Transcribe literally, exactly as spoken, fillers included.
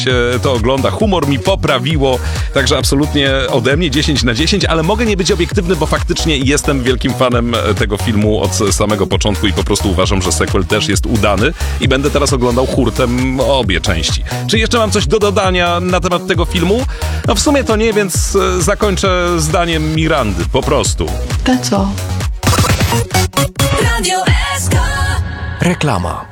się to ogląda. Humor mi poprawiło, także absolutnie ode mnie dziesięć na dziesięć, ale mogę nie być obiektywny, bo faktycznie jestem wielkim fanem tego filmu od samego początku i po prostu uważam, że sequel też jest udany i będę teraz oglądał hurtem obie części. Czy jeszcze mam coś do dodania na temat tego filmu? No w sumie to nie, więc zakończę zdaniem Mirandy, po prostu. That's all. Radio S K. Reklama.